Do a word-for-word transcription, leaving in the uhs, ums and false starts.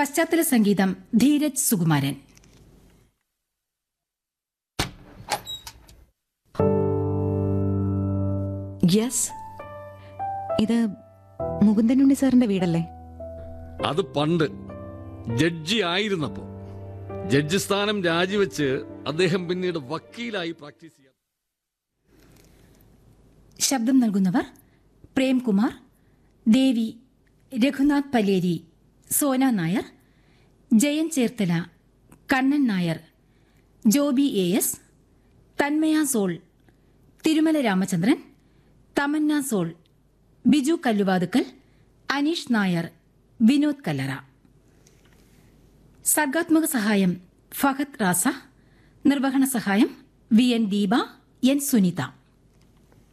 പശ്ചാത്തല സംഗീതം ധീരജ് സുകുമാരൻ. യെസ്, ഇത് മുകുന്ദനുണ്ണി സാറിന്റെ വീടല്ലേ? അത് പണ്ട് ജഡ്ജി ആയിരുന്നപ്പോ. ജഡ്ജി സ്ഥാനം രാജിവെച്ച് അദ്ദേഹം പിന്നീട് വക്കീലായി പ്രാക്ടീസ് ചെയ്യാൻ. ശബ്ദം നൽകുന്നവർ പ്രേംകുമാർ, ദേവി, Raghunath Paleri, Sona Nair, Jayan Cherthala, Kannan Nair, Joby A S, Thanmaya soul, Thirumala Ramachandran, Tamannaah soul, Biju Kalluvathukkal, Aneesh Nair, Vinod കല്ലറ. സർഗാത്മക സഹായം ഫഹദ് റാസ. നിർവഹണ സഹായം V N Deepa, N Sunitha.